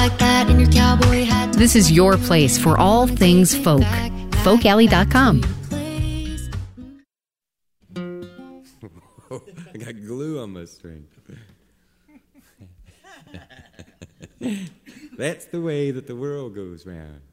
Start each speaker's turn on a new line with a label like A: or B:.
A: like that in your cowboy hat.
B: This is your place for all things folk. Folkalley.com.
C: I got glue on my string. That's the way that the world goes round.